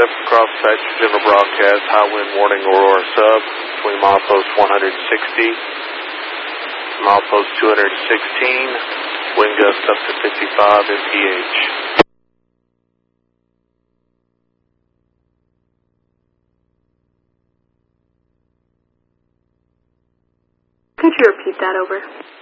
Cross Patch Denver broadcast, high wind warning Aurora sub between milepost 160, milepost 216, wind gust up to 55 mph. Could you repeat that over?